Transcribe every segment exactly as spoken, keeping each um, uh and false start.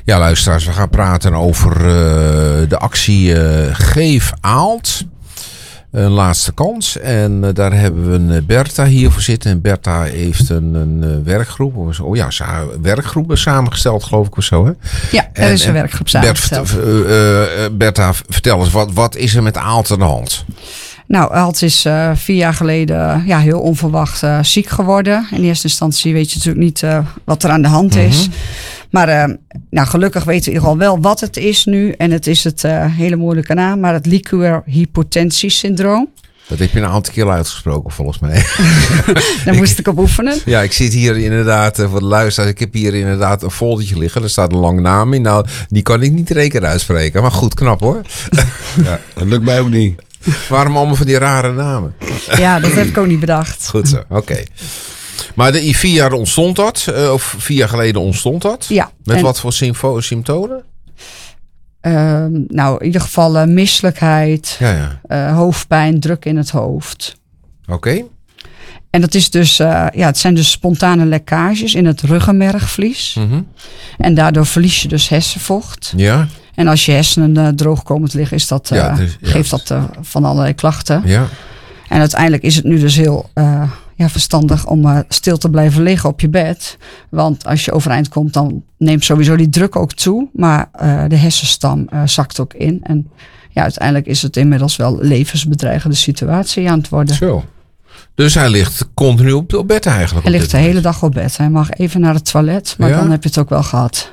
Ja, luisteraars, we gaan praten over uh, de actie uh, Geef Aalt. Een laatste kans. En uh, daar hebben we een Bertha hier voor zitten. En Bertha heeft een, een uh, werkgroep. Oh ja, sa- werkgroepen samengesteld, geloof ik of zo. Hè? Ja, er en, is een werkgroep samengesteld. Bert, uh, uh, Bertha, vertel eens, wat, wat is er met Aalt aan de hand? Nou, Aalt is uh, vier jaar geleden ja, heel onverwacht uh, ziek geworden. In eerste instantie weet je natuurlijk niet uh, wat er aan de hand is. Mm-hmm. Maar uh, nou, gelukkig weten we in ieder geval wel wat het is nu. En het is het uh, hele moeilijke naam, maar het liqueur hypotensie-syndroom. Dat heb je een aantal keer uitgesproken, volgens mij. Daar moest ik op oefenen. Ja, ik zit hier inderdaad, voor de luisteraars, ik heb hier inderdaad een foldertje liggen. Er staat een lange naam in. Nou, die kan ik niet rekenen uitspreken. Maar goed, knap hoor. Ja, dat lukt mij ook niet. Waarom allemaal van die rare namen? Ja, dat heb ik ook niet bedacht. Goed zo, oké. Okay. Maar de, vier jaar ontstond dat, uh, of vier jaar geleden ontstond dat? Ja. Met en, wat voor symfo- symptomen? Uh, nou, in ieder geval uh, misselijkheid, ja, ja. Uh, hoofdpijn, druk in het hoofd. Oké. Okay. En dat is dus, uh, ja, het zijn dus spontane lekkages in het ruggenmergvlies. Mm-hmm. En daardoor verlies je dus hersenvocht. Ja. En als je hersenen uh, droog komen te liggen, is dat, uh, ja, dus, ja. geeft dat uh, van allerlei klachten. Ja. En uiteindelijk is het nu dus heel uh, ja, verstandig om uh, stil te blijven liggen op je bed. Want als je overeind komt, dan neemt sowieso die druk ook toe. Maar uh, de hersenstam uh, zakt ook in. En ja, uiteindelijk is het inmiddels wel een levensbedreigende situatie aan het worden. Zo. Dus hij ligt continu op, op bed eigenlijk? Hij ligt de hele dag op bed. Hij mag even naar het toilet, maar ja? dan heb je het ook wel gehad.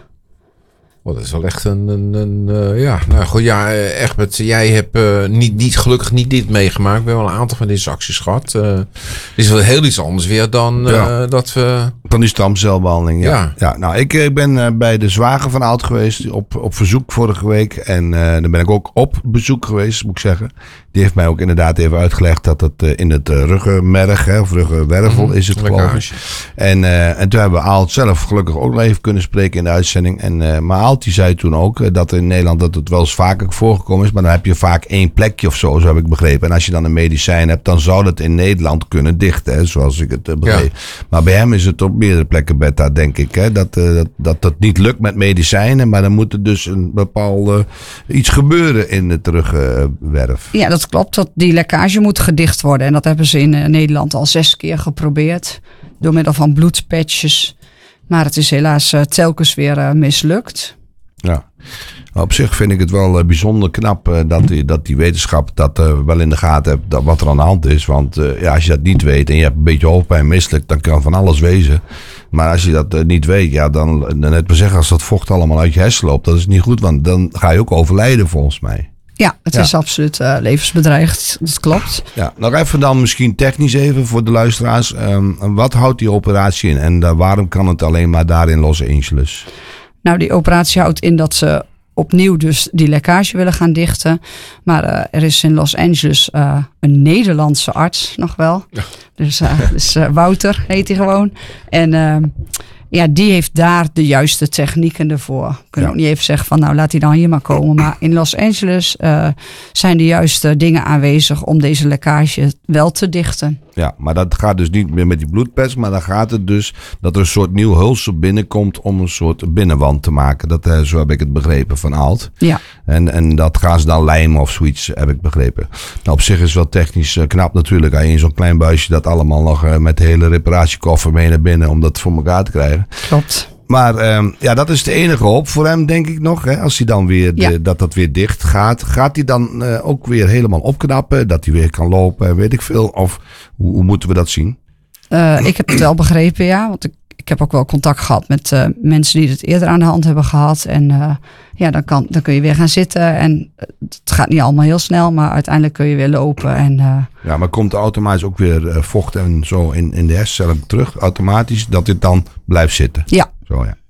Oh, dat is wel echt een, een, een uh, ja, nou goed, ja, Egbert, jij hebt uh, niet, niet, gelukkig niet dit meegemaakt. We hebben wel een aantal van deze acties gehad. Uh, het is wel heel iets anders weer dan uh, ja. dat we... Dan die stamcelbehandeling, ja. ja. ja nou, ik, ik ben uh, bij de zwager van Aalt geweest op, op verzoek vorige week. En uh, dan ben ik ook op bezoek geweest, moet ik zeggen. Die heeft mij ook inderdaad even uitgelegd dat het uh, in het uh, ruggenmerg, hè, of ruggenwervel mm-hmm. is het geloof ik. En, uh, en toen hebben we Aalt zelf gelukkig ook nog even kunnen spreken in de uitzending. En, uh, maar Aalt die zei toen ook uh, dat in Nederland dat het wel eens vaker voorgekomen is. Maar dan heb je vaak één plekje of zo, zo heb ik begrepen. En als je dan een medicijn hebt, dan zou dat in Nederland kunnen dichten, hè, zoals ik het uh, begreep. Ja. Maar bij hem is het op meerdere plekken beta, denk ik. Hè, dat, uh, dat, dat dat niet lukt met medicijnen, maar dan moet er dus een bepaalde uh, iets gebeuren in het ruggenwerf. Ja, dat klopt. Dat die lekkage moet gedicht worden. En dat hebben ze in uh, Nederland al zes keer geprobeerd. Door middel van bloedpatches. Maar het is helaas uh, telkens weer uh, mislukt. Ja, op zich vind ik het wel uh, bijzonder knap uh, dat, die, dat die wetenschap dat uh, wel in de gaten heeft dat wat er aan de hand is. Want uh, ja, als je dat niet weet en je hebt een beetje hoofdpijn misselijk, dan kan van alles wezen. Maar als je dat uh, niet weet, ja, dan, dan net maar zeggen, als dat vocht allemaal uit je hersen loopt, dat is niet goed, want dan ga je ook overlijden volgens mij. Ja, het ja. is absoluut uh, levensbedreigend. Dat klopt. Ja, nog even dan misschien technisch even voor de luisteraars. Um, wat houdt die operatie in en uh, waarom kan het alleen maar daar in Los Angeles? Nou, die operatie houdt in dat ze opnieuw dus die lekkage willen gaan dichten. Maar uh, er is in Los Angeles uh, een Nederlandse arts nog wel. Ja. Dus, uh, dus uh, Wouter heet hij gewoon. En uh, ja, die heeft daar de juiste technieken ervoor. We kunnen ja. ook niet even zeggen van nou laat hij dan hier maar komen. Maar in Los Angeles uh, zijn de juiste dingen aanwezig om deze lekkage wel te dichten. Ja, maar dat gaat dus niet meer met die bloedpers. Maar dan gaat het dus dat er een soort nieuw hulsel binnenkomt om een soort binnenwand te maken. Dat, uh, zo heb ik het begrepen van Aalt. Ja. En, en dat gaan ze dan lijmen of zoiets, heb ik begrepen. Nou, op zich is het wel technisch uh, knap natuurlijk. Als je in zo'n klein buisje dat allemaal nog uh, met de hele reparatiekoffer mee naar binnen om dat voor elkaar te krijgen. Klopt. Maar um, ja, dat is de enige hoop voor hem, denk ik nog. Hè? Als hij dan weer, de, ja. dat dat weer dicht gaat. Gaat hij dan uh, ook weer helemaal opknappen? Dat hij weer kan lopen, weet ik veel. Of hoe, hoe moeten we dat zien? Uh, ik heb het wel begrepen, ja. Want ik, ik heb ook wel contact gehad met uh, mensen die het eerder aan de hand hebben gehad. En uh, ja, dan, kan, dan kun je weer gaan zitten. En het gaat niet allemaal heel snel, maar uiteindelijk kun je weer lopen. En, uh, ja, maar komt er automatisch ook weer uh, vocht en zo in, in de hersencellen terug? Automatisch, dat dit dan blijft zitten? Ja. Zo, ja.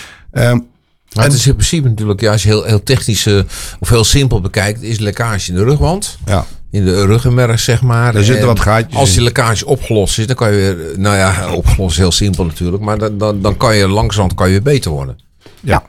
Um, Maar het is in principe natuurlijk, ja, als je heel, heel technisch uh, of heel simpel bekijkt, is lekkage in de rugwand. Ja. In de ruggenmerg, zeg maar. Er zitten wat gaatjes Als die in. lekkage opgelost is, dan kan je weer, nou ja, opgelost is heel simpel natuurlijk, maar dan, dan, dan kan je langzamerhand kan je weer beter worden. Ja.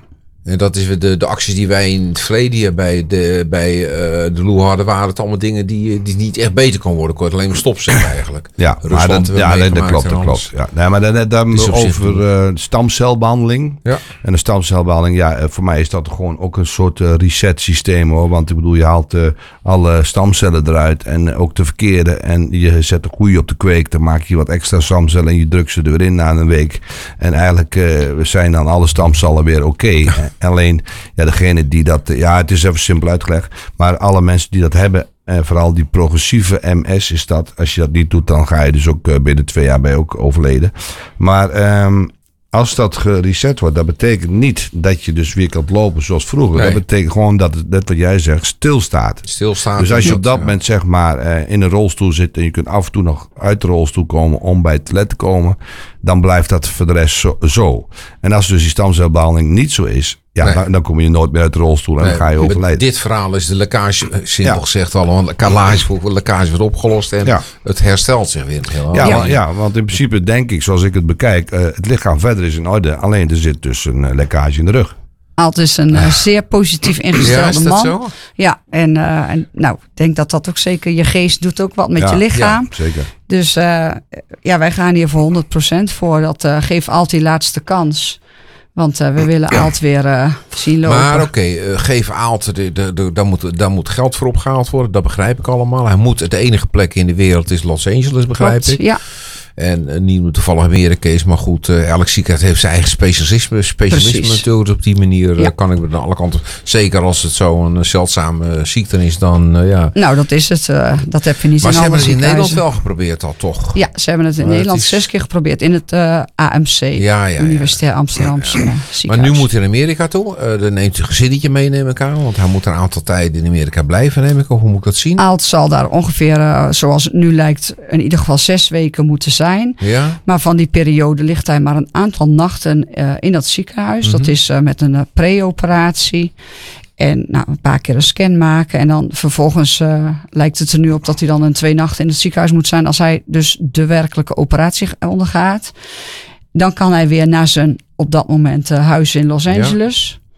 En dat is weer de, de acties die wij in het verleden hier bij de, bij, uh, de Loe hadden, waren het allemaal dingen die, die niet echt beter kon worden. Ik kon alleen maar stopzetten eigenlijk. Ja, maar dat, ja, nee, dat klopt. Dat klopt ja. Nee, maar dan, dan over uh, stamcelbehandeling. Ja. En de stamcelbehandeling, ja, voor mij is dat gewoon ook een soort uh, reset systeem hoor. Want ik bedoel, je haalt uh, alle stamcellen eruit en ook de verkeerde. En je zet de koeien op de kweek, dan maak je wat extra stamcellen en je drukt ze er weer in na een week. En eigenlijk uh, zijn dan alle stamcellen weer oké. Okay. Alleen, ja, degene die dat... Ja, het is even simpel uitgelegd. Maar alle mensen die dat hebben... En vooral die progressieve M S is dat. Als je dat niet doet, dan ga je dus ook uh, binnen twee jaar bij ook overleden. Maar... Um, als dat gereset wordt, dat betekent niet dat je dus weer kan lopen zoals vroeger. Nee. Dat betekent gewoon dat het, net wat jij zegt, stilstaat. Stilstaat. Dus als je op dat ja. moment zeg maar uh, in een rolstoel zit en je kunt af en toe nog uit de rolstoel komen om bij het toilet te komen, dan blijft dat voor de rest zo. zo. En als dus die stamcelbehandeling niet zo is, ja, nee. dan, dan kom je nooit meer uit de rolstoel en nee. dan ga je overlijden. Dit verhaal is de lekkage, simpel ja. gezegd al, want lekkage, lekkage wordt opgelost en ja. het herstelt zich weer. Heel ja, ja. Want, ja, want in principe denk ik, zoals ik het bekijk, uh, het lichaam verder is in orde. Alleen er zit dus een uh, lekkage in de rug. Aalt is een uh, zeer positief ingestelde ja, is dat man. Zo? Ja, en, uh, en nou, ik denk dat dat ook zeker, je geest doet ook wat met ja, je lichaam. Ja, zeker. Dus uh, ja, wij gaan hier voor honderd procent voor. Dat uh, geeft Aalt die laatste kans. Want uh, we willen ja. Aalt weer uh, zien lopen. Maar oké, okay, uh, geef Aalt, de, de, de, daar, moet, daar moet geld voor opgehaald worden. Dat begrijp ik allemaal. Hij moet, de enige plek in de wereld is Los Angeles, begrijp Klopt, ik. Ja. En uh, niet toevallig Amerika is, maar goed, uh, elk ziekenhuis heeft zijn eigen specialisme. Specialisme natuurlijk. Op die manier ja. uh, kan ik aan alle kanten. Zeker als het zo'n uh, zeldzame uh, ziekte is, dan uh, ja. Nou, dat is het. Uh, dat heb je niet maar in ze hebben het in Nederland wel geprobeerd al, toch? Ja, ze hebben het in maar Nederland het is... zes keer geprobeerd. In het uh, A M C. Ja, ja, Universitair Amsterdamse ja, ja. ziekenhuis. Maar nu moet hij in Amerika toe. Uh, dan neemt hij een gezinnetje mee, neem ik aan. Want hij moet een aantal tijden in Amerika blijven, neem ik. Of hoe moet ik dat zien? Aalt zal daar ongeveer, uh, zoals het nu lijkt, in ieder geval zes weken moeten zijn. Ja. Maar van die periode ligt hij maar een aantal nachten uh, in dat ziekenhuis. Mm-hmm. Dat is uh, met een uh, pre-operatie. En nou, een paar keer een scan maken. En dan vervolgens uh, lijkt het er nu op dat hij dan een twee nachten in het ziekenhuis moet zijn. Als hij dus de werkelijke operatie ondergaat. Dan kan hij weer naar zijn op dat moment uh, huis in Los Angeles. Ja.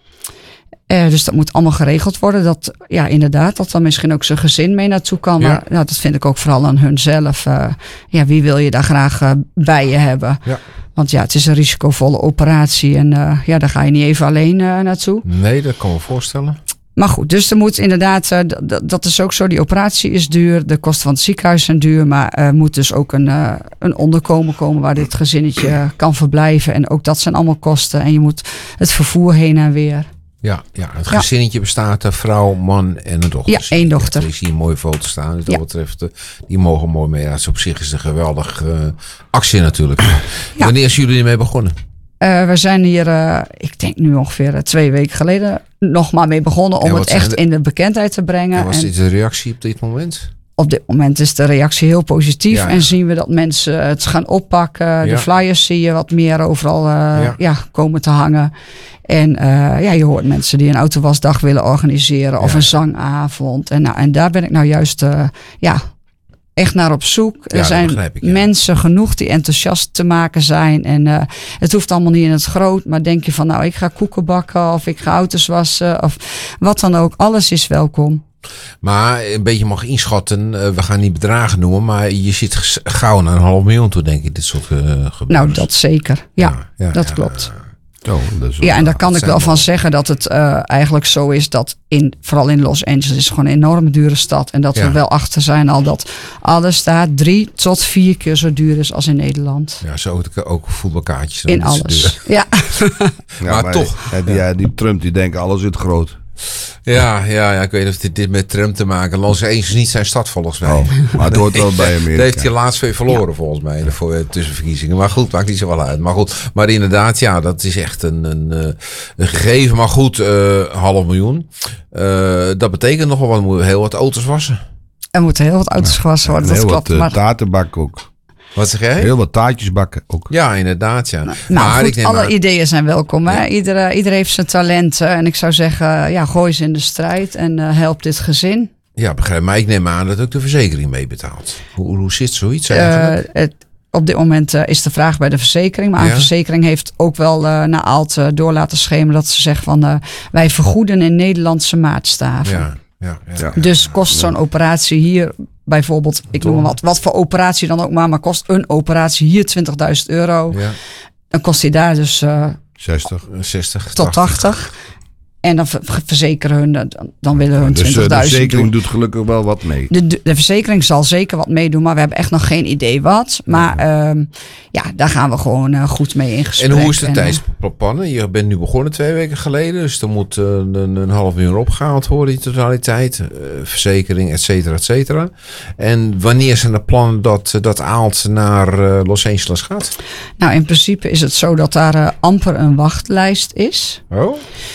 Uh, dus dat moet allemaal geregeld worden. Dat, ja, inderdaad, dat dan misschien ook zijn gezin mee naartoe kan. Ja. Maar nou, dat vind ik ook vooral aan hunzelf. Uh, ja, wie wil je daar graag uh, bij je hebben? Ja. Want ja, het is een risicovolle operatie. En uh, ja, daar ga je niet even alleen uh, naartoe. Nee, dat kan ik me voorstellen. Maar goed, dus er moet inderdaad, uh, d- dat is ook zo, die operatie is duur. De kosten van het ziekenhuis zijn duur. Maar er uh, moet dus ook een, uh, een onderkomen komen waar dit gezinnetje uh, kan verblijven. En ook dat zijn allemaal kosten. En je moet het vervoer heen en weer. Ja, ja, het gezinnetje ja. bestaat uit vrouw, man en een dochter. Ja, één dochter. Er is hier een mooie foto staan. Dus dat ja. betreft, die mogen mooi mee. Ja, op zich is het een geweldige uh, actie natuurlijk. Ja. Wanneer zijn jullie ermee begonnen? Uh, we zijn hier, uh, ik denk nu ongeveer uh, twee weken geleden, nog maar mee begonnen om het echt de... in de bekendheid te brengen. En was en... dit de reactie op dit moment? Op dit moment is de reactie heel positief. Ja, ja. En zien we dat mensen het gaan oppakken. Ja. De flyers zie je wat meer overal uh, ja. Ja, komen te hangen. En uh, ja, je hoort mensen die een autowasdag willen organiseren. Ja. Of een zangavond. En, nou, en daar ben ik nou juist uh, ja, echt naar op zoek. Ja, er zijn ik, ja. mensen genoeg die enthousiast te maken zijn. En uh, het hoeft allemaal niet in het groot. Maar denk je van nou, ik ga koeken bakken. Of ik ga auto's wassen. Of wat dan ook. Alles is welkom. Maar een beetje mag inschatten, we gaan niet bedragen noemen, maar je zit gauw naar een half miljoen toe, denk ik, dit soort uh, gebeuren. Nou, dat zeker. Ja, ja, ja dat ja, klopt. Oh, dat is ja, en daar kan ik wel van zeggen dat het uh, eigenlijk zo is dat in, vooral in Los Angeles is gewoon een enorm dure stad. En dat ja. we wel achter zijn al dat alles daar drie tot vier keer zo duur is als in Nederland. Ja, zo ook voetbalkaartjes. In alles. Ja. ja, maar, maar toch. Die, ja. die Trump die denkt alles is groot. Ja, ja, ja, ik weet niet of dit, dit met Trump te maken. Los Angeles is niet zijn stad volgens mij. Oh, maar het hoort wel bij Amerika. Daar heeft hij laatst weer verloren ja. volgens mij de voor, tussenverkiezingen. Maar goed, maakt niet zo wel uit. Maar goed, maar inderdaad, ja, dat is echt een, een, een gegeven. Maar goed, uh, half miljoen. Uh, dat betekent nog wel wat, heel wat auto's wassen. Er moeten heel wat auto's ja. gewassen worden. En dat heel klopt. wat uh, maar... taartenbak ook. Wat zeg jij? Heel wat taartjes bakken ook. Ja, inderdaad. Ja. Nou, maar goed, ik neem alle maar... ideeën zijn welkom. Hè? Ja. Ieder, ieder heeft zijn talenten. En ik zou zeggen, ja, gooi ze in de strijd en uh, help dit gezin. Ja, begrijp. Maar ik neem aan dat ook de verzekering meebetaalt. Hoe, hoe zit zoiets eigenlijk? Uh, het, op dit moment uh, is de vraag bij de verzekering. Maar ja. de verzekering heeft ook wel uh, naar Aalt uh, door laten schemeren dat ze zeggen van uh, wij vergoeden in Nederlandse maatstaven. Ja, ja, ja, ja. Dus kost zo'n operatie hier bijvoorbeeld, ik noem maar wat, wat voor operatie dan ook maar, maar kost een operatie hier twintigduizend euro. Ja. Dan kost die daar dus uh, zestig, zestig tot tachtig. En dan verzekeren hun, dan, dan willen hun twintigduizend Dus de verzekering doen. doet gelukkig wel wat mee. De, de, de verzekering zal zeker wat meedoen, maar we hebben echt nog geen idee wat. Maar ja, um, ja daar gaan we gewoon uh, goed mee in gesprek. En hoe is de tijdsplannen? Je bent nu begonnen twee weken geleden, dus er moet uh, een, een half uur opgehaald worden in totaliteit. Uh, verzekering, et cetera, et cetera. En wanneer zijn de plannen dat, dat Aalt naar uh, Los Angeles gaat? Nou, in principe is het zo dat daar uh, amper een wachtlijst is. Oh?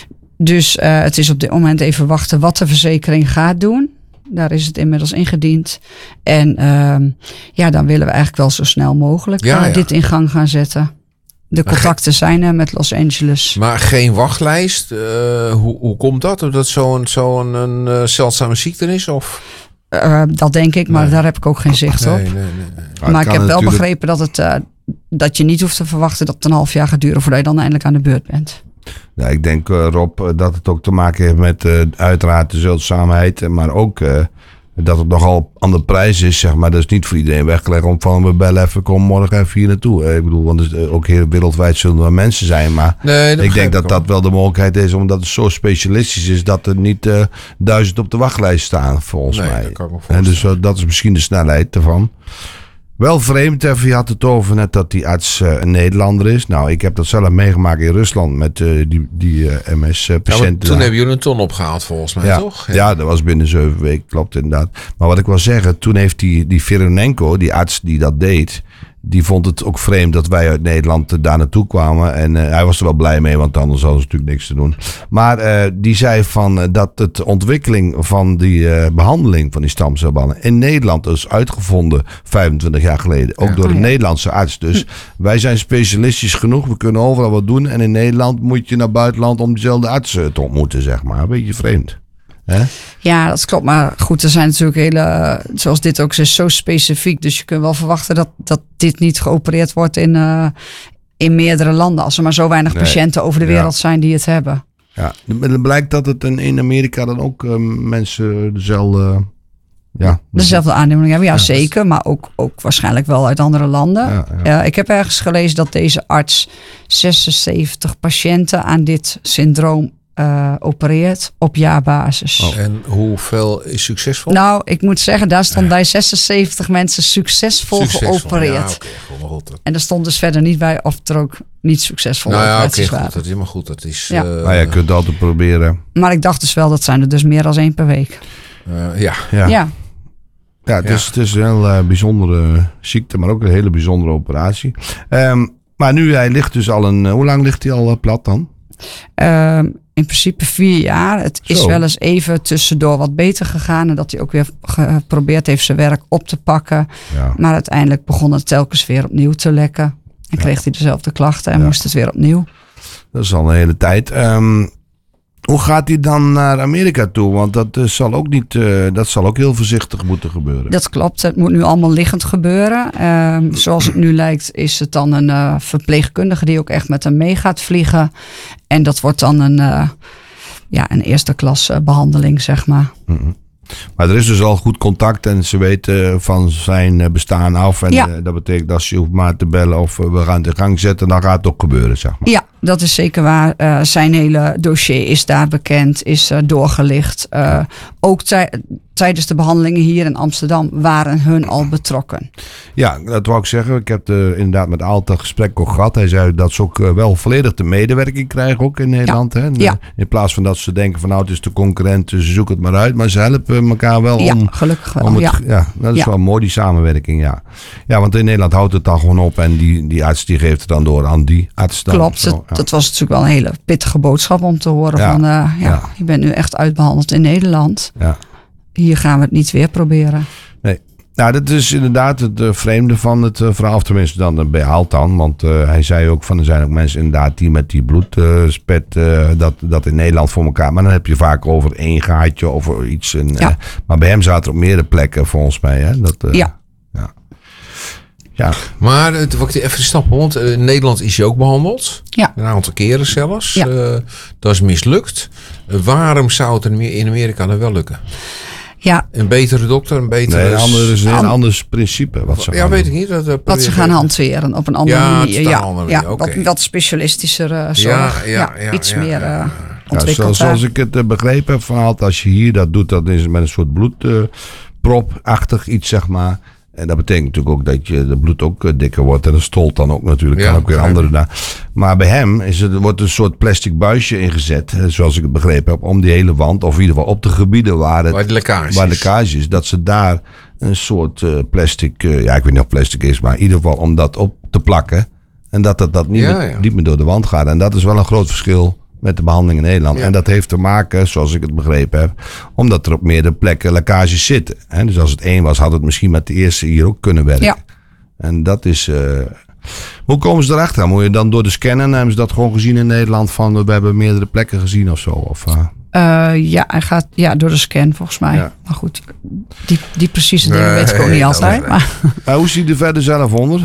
Dus uh, het is op dit moment even wachten wat de verzekering gaat doen. Daar is het inmiddels ingediend. En uh, ja, dan willen we eigenlijk wel zo snel mogelijk ja, uh, ja. dit in gang gaan zetten. De contacten zijn er met Los Angeles. Maar geen wachtlijst? Uh, hoe, hoe komt dat? Omdat zo'n zo'n een, uh, zeldzame ziekte is? Of? Uh, dat denk ik, maar nee. daar heb ik ook geen zicht nee, op. Nee, nee, nee. Maar ik heb wel natuurlijk begrepen dat, het, uh, dat je niet hoeft te verwachten dat het een half jaar gaat duren voordat je dan eindelijk aan de beurt bent. Ja, ik denk, uh, Rob, dat het ook te maken heeft met uh, uiteraard de zeldzaamheid. Maar ook uh, dat het nogal aan de prijs is, zeg maar. Dat is niet voor iedereen weggelegd om van we bellen even, kom morgen even hier naartoe. Uh, ik bedoel, want het, uh, ook heel wereldwijd zullen er mensen zijn. Maar nee, ik denk dat ik dat wel de mogelijkheid is, omdat het zo specialistisch is dat er niet uh, duizend op de wachtlijst staan, volgens nee, mij. Dat kan ik me en dus uh, dat is misschien de snelheid ervan. Wel vreemd, even, je had het over net dat die arts uh, een Nederlander is. Nou, ik heb dat zelf meegemaakt in Rusland met uh, die, die uh, M S-patiënten. Ja, toen hebben jullie een ton opgehaald volgens mij, ja, toch? Ja. ja, dat was binnen zeven weken, klopt inderdaad. Maar wat ik wil zeggen, toen heeft die, die Veronenko, die arts die dat deed, die vond het ook vreemd dat wij uit Nederland uh, daar naartoe kwamen. En uh, hij was er wel blij mee, want anders hadden ze natuurlijk niks te doen. Maar uh, die zei van uh, dat het ontwikkeling van die uh, behandeling van die stamcelballen in Nederland is uitgevonden vijfentwintig jaar geleden. Ook ja. door een oh, ja. Nederlandse arts. Dus hm. wij zijn specialistisch genoeg. We kunnen overal wat doen. En in Nederland moet je naar buitenland om diezelfde arts te ontmoeten, zeg maar. Een beetje vreemd. He? Ja, dat klopt. Maar goed, er zijn natuurlijk hele, zoals dit ook is, zo specifiek. Dus je kunt wel verwachten dat, dat dit niet geopereerd wordt in, uh, in meerdere landen. Als er maar zo weinig nee. patiënten over de wereld ja. zijn die het hebben. Ja, het blijkt dat het in, in Amerika dan ook uh, mensen dezelfde... Ja, dezelfde aanneming hebben, ja, ja zeker. Maar ook, ook waarschijnlijk wel uit andere landen. Ja, ja. Uh, ik heb ergens gelezen dat deze arts zesenzeventig patiënten aan dit syndroom Uh, opereert op jaarbasis. Oh. En hoeveel is succesvol? Nou, ik moet zeggen, daar stond bij zesenzeventig mensen succesvol, succesvol. geopereerd. Ja, okay, goed, en er stond dus verder niet bij of er ook niet succesvol nou ja, operaties okay, waren. Goed, dat is helemaal goed. Dat is, ja. Uh, maar je kunt het altijd proberen. Maar ik dacht dus wel, dat zijn er dus meer dan één per week. Uh, ja. Ja. ja. Ja, het, ja. Is, het is een heel uh, bijzondere ziekte, maar ook een hele bijzondere operatie. Um, maar nu, hij ligt dus al een... Uh, hoe lang ligt hij al uh, plat dan? Um, In principe vier jaar. Het is Zo. wel eens even tussendoor wat beter gegaan. En dat hij ook weer geprobeerd heeft zijn werk op te pakken. Ja. Maar uiteindelijk begon het telkens weer opnieuw te lekken. En kreeg ja. hij dezelfde klachten en ja. moest het weer opnieuw. Dat is al een hele tijd. Um, hoe gaat hij dan naar Amerika toe? Want dat, uh, zal ook niet, uh, dat zal ook heel voorzichtig moeten gebeuren. Dat klopt. Het moet nu allemaal liggend gebeuren. Um, zoals het nu lijkt is het dan een uh, verpleegkundige die ook echt met hem mee gaat vliegen. En dat wordt dan een, uh, ja, een eerste klas uh, behandeling, zeg maar. Mm-hmm. Maar er is dus al goed contact en ze weten van zijn bestaan af. En ja. uh, dat betekent dat je hoeft maar te bellen of uh, we gaan het in gang zetten. Dan gaat het ook gebeuren, zeg maar. Ja, dat is zeker waar. Uh, zijn hele dossier is daar bekend, is uh, doorgelicht. Uh, ja. Ook tij- tijdens de behandelingen hier in Amsterdam waren hun al betrokken. Ja, dat wou ik zeggen. Ik heb de, inderdaad met Aalt een gesprek ook gehad. Hij zei dat ze ook uh, wel volledig de medewerking krijgen ook in Nederland. Ja. Hè? En, ja. In plaats van dat ze denken van nou het is de concurrent, ze zoeken het maar uit. Maar ze helpen elkaar wel ja, om... gelukkig wel. Om het, ja. ja, dat is ja. wel mooi die samenwerking, ja. Ja, want in Nederland houdt het dan gewoon op en die, die arts die geeft het dan door aan die arts. Dan. Klopt, Zo, het, ja. dat was natuurlijk wel een hele pittige boodschap om te horen ja. van uh, ja, ja. je bent nu echt uitbehandeld in Nederland. Ja. Hier gaan we het niet weer proberen. Nee. Nou, dat is inderdaad het uh, vreemde van het uh, verhaal. Of tenminste dan uh, bij Aalt dan. Want uh, hij zei ook van er zijn ook mensen inderdaad die met die bloedspet uh, dat, dat in Nederland voor elkaar. Maar dan heb je vaak over één gaatje of iets. En, ja. uh, maar bij hem zaten er op meerdere plekken volgens mij. Hè? Dat, uh, ja. ja. Ja. Maar uh, wat ik even snappen, want uh, in Nederland is hij ook behandeld. Ja. Een aantal keren zelfs. Ja. Uh, dat is mislukt. Uh, waarom zou het in Amerika dan wel lukken? Ja. Een betere dokter, een betere... Nee, een ander is een heel ander principe. Wat ze ja, gaan weet doen. ik niet. Dat, uh, Wat ze gaan hanteren op een andere ja, manier. Ja, andere ja, manier. Okay. wat, wat specialistischer uh, zorg. Ja, ja, ja, iets ja, meer uh, ja. ontwikkeld. Ja, zoals, zoals ik het uh, begrepen heb van altijd, als je hier dat doet, dat is met een soort bloedpropachtig uh, iets, zeg maar. En dat betekent natuurlijk ook dat je de bloed ook uh, dikker wordt. En dat stolt dan ook natuurlijk. Ja, kan ook weer begrijp. andere daar. Maar bij hem is het, wordt een soort plastic buisje ingezet, uh, zoals ik het begrepen heb, om die hele wand, of in ieder geval op de gebieden waar het Waar de lekkage is. waar lekkage is, dat ze daar een soort uh, plastic, uh, ja, ik weet niet of plastic is, maar in ieder geval om dat op te plakken. En dat dat, dat niet, Ja, meer, ja. niet meer door de wand gaat. En dat is wel een groot verschil met de behandeling in Nederland. Ja. En dat heeft te maken, zoals ik het begrepen heb, omdat er op meerdere plekken lekkages zitten. Hè? Dus als het één was, had het misschien met de eerste hier ook kunnen werken. Ja. En dat is... Uh, hoe komen ze erachter? Moet je dan door de scannen, hebben ze dat gewoon gezien in Nederland, van we hebben meerdere plekken gezien of zo? Of, uh, Uh, ja, hij gaat ja, door de scan volgens mij. Ja. Maar goed, die, die precieze dingen Nee, weet ik ook niet dat altijd. is- Maar uh, hoe ziet hij er verder zelf onder?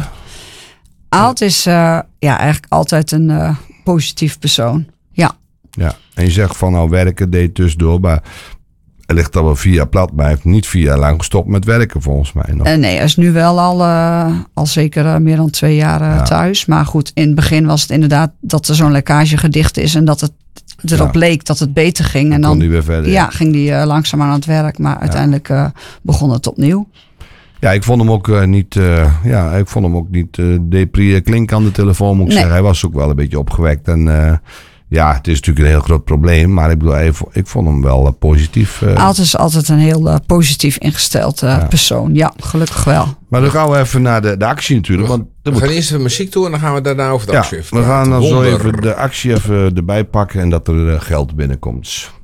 Aalt is uh, ja, eigenlijk altijd een uh, positief persoon. Ja, Ja, en je zegt van nou werken deed tussendoor, maar hij ligt al wel vier jaar plat, maar hij heeft niet vier jaar lang gestopt met werken volgens mij nog. uh, nee, hij is nu wel al, uh, al zeker uh, meer dan twee jaar uh, Ja. thuis. Maar goed, in het begin was het inderdaad dat er zo'n lekkage gedicht is en dat het erop Ja. leek dat het beter ging. En Dan dan kon hij weer verder. ja, ging hij uh, langzaam aan het werk, maar uiteindelijk uh, begon het opnieuw. Ja, ik vond hem ook uh, niet, uh, ja, ik vond hem ook niet uh, depri klink aan de telefoon, moet ik Nee. zeggen. Hij was ook wel een beetje opgewekt en uh, ja, het is natuurlijk een heel groot probleem, maar ik bedoel, hij, ik vond hem wel uh, positief. Uh. Aalt is altijd een heel uh, positief ingesteld uh, Ja. persoon. Ja, gelukkig wel. Maar dan gaan we even naar de, de actie natuurlijk, want er We moet gaan eerst even muziek toe en dan gaan we daarna over de ja, actie even we gaan praten. dan zo Wonder. even de actie even erbij pakken en dat er uh, geld binnenkomt.